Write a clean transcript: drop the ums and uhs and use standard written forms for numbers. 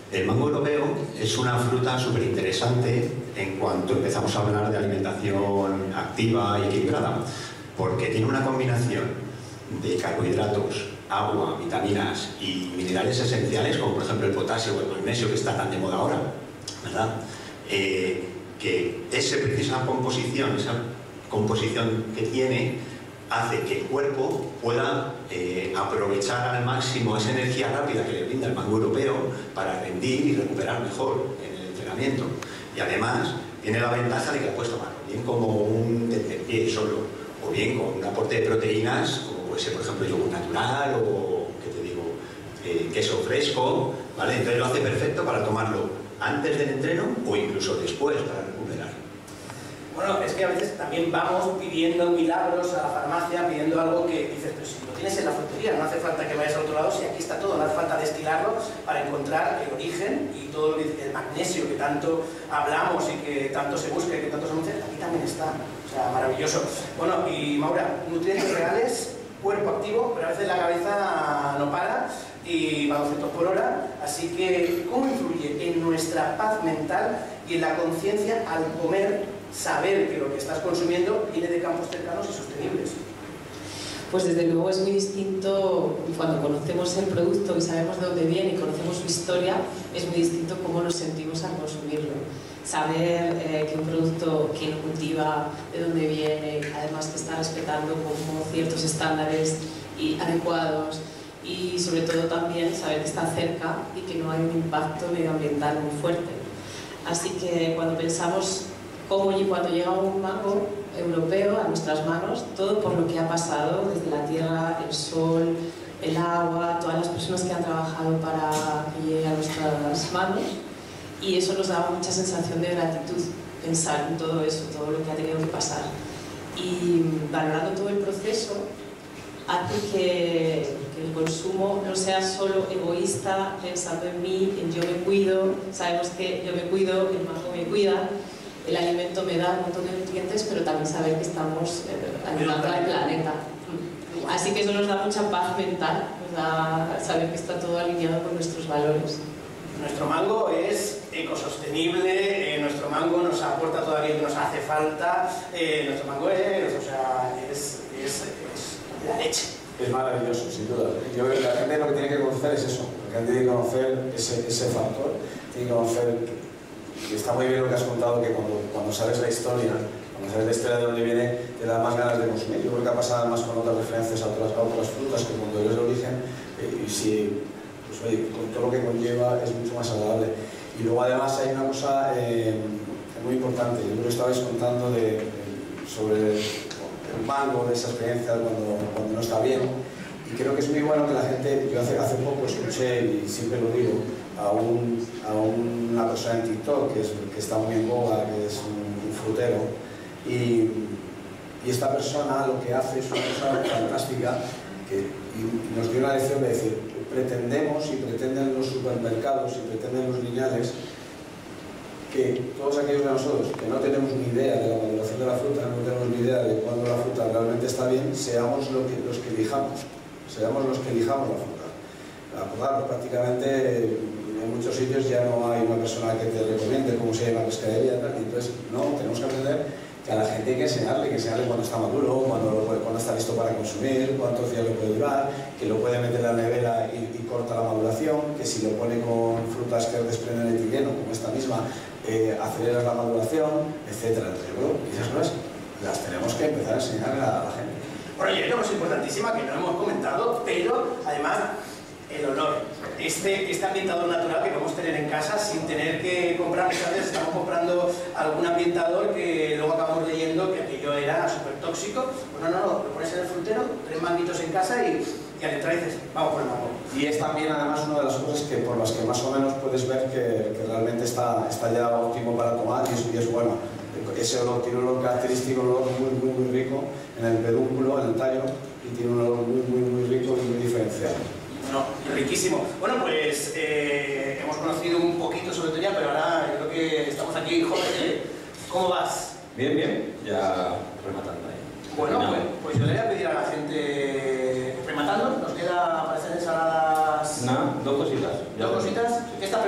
El mango europeo es una fruta súper interesante en cuanto empezamos a hablar de alimentación activa y equilibrada, porque tiene una combinación de carbohidratos, agua, vitaminas y minerales esenciales, como por ejemplo el potasio o el magnesio, que está tan de moda ahora, ¿verdad? Que esa composición que tiene hace que el cuerpo pueda aprovechar al máximo esa energía rápida que le brinda el mango europeo para rendir y recuperar mejor en el entrenamiento. Y además tiene la ventaja de que la puedes tomar bien como un tentempié solo, o bien con un aporte de proteínas, como puede ser por ejemplo yogur natural o, ¿qué te digo?, queso fresco, ¿vale? Entonces lo hace perfecto para tomarlo antes del entreno o incluso después para recuperar. Bueno, es que a veces también vamos pidiendo milagros a la farmacia, pidiendo algo que dices, pero si lo tienes en la frutería, no hace falta que vayas a otro lado, si aquí está todo, no hace falta destilarlo para encontrar el origen y todo el magnesio que tanto hablamos y que tanto se busca y que tanto se anuncia, aquí también está. O sea, maravilloso. Bueno, y Maura, nutrientes reales, cuerpo activo, pero a veces la cabeza no para y va a 200 por hora, así que ¿cómo influye en nuestra paz mental y en la conciencia al comer, saber que lo que estás consumiendo viene de campos cercanos y sostenibles? Pues desde luego es muy distinto cuando conocemos el producto y sabemos de dónde viene y conocemos su historia, es muy distinto cómo nos sentimos al consumirlo. Saber que un producto que lo cultiva, de dónde viene, además que está respetando como ciertos estándares adecuados, y sobre todo también saber que está cerca y que no hay un impacto medioambiental muy fuerte. Así que cuando pensamos cómo y cuando llega un mango europeo a nuestras manos, todo por lo que ha pasado desde la tierra, el sol, el agua, todas las personas que han trabajado para que llegue a nuestras manos, y eso nos da mucha sensación de gratitud, pensar en todo eso, todo lo que ha tenido que pasar. Y valorando todo el proceso, hace que el consumo no sea solo egoísta, pensando en mí, en yo me cuido, sabemos que yo me cuido, el mango me cuida, el alimento me da un montón de nutrientes, pero también saber que estamos ayudando al planeta. Así que eso nos da mucha paz mental, nos da saber que está todo alineado con nuestros valores. Nuestro mango es ecosostenible, nuestro mango nos aporta todo aquello que nos hace falta, nuestro mango es la leche. Es maravilloso, sin duda. Yo creo que la gente lo que tiene que conocer es eso, la gente tiene que conocer ese factor, tiene que conocer que está muy bien lo que has contado, que cuando sabes la historia, de dónde viene, te da más ganas de consumir. Yo creo que ha pasado más con otras referencias a otras frutas, que cuando eres de origen, y si, pues oye, con todo lo que conlleva es mucho más agradable. Y luego además hay una cosa muy importante, yo creo que estabais contando sobre el mango, de esa experiencia cuando no está bien, y creo que es muy bueno que la gente, yo hace poco escuché, y siempre lo digo, a una persona en TikTok que está muy en boga, que es un frutero, y esta persona lo que hace es una cosa fantástica, y nos dio una lección de decir, pretendemos y pretenden los supermercados y pretenden los lineales que todos aquellos de nosotros que no tenemos ni idea de la maduración de la fruta, no tenemos ni idea de cuándo la fruta realmente está bien, seamos los que elijamos la fruta. Acordaros, prácticamente en muchos sitios ya no hay una persona que te recomiende cómo se llama la pescadería, y entonces no, tenemos que aprender que a la gente hay que enseñarle cuándo está maduro, cuándo está listo para consumir, cuántos días lo puede durar, que lo puede meter en la nevera y corta la maduración, que si lo pone con frutas que desprenden etileno, como esta misma, aceleras la maduración, etc. Entonces, bueno, esas cosas las tenemos que empezar a enseñarle a la gente. Bueno, y hay una cosa importantísima que no hemos comentado, pero además el olor. Este ambientador natural que podemos tener en casa sin tener que comprar, muchas veces estamos comprando algún ambientador que luego acabamos leyendo que aquello era súper tóxico. Pues no, lo pones en el frutero, 3 manguitos en casa y al entrar dices, vamos por el mango. Y es también además una de las cosas por las que más o menos puedes ver que realmente está ya óptimo para tomar y es bueno. Ese olor tiene un olor característico, un olor muy rico en el pedúnculo, en el tallo, y tiene un olor muy rico y muy diferenciado. No, riquísimo. Bueno, pues hemos conocido un poquito sobre tu pero ahora yo creo que estamos aquí. Jorge, ¿cómo vas? Bien, ya rematando ahí. Bueno,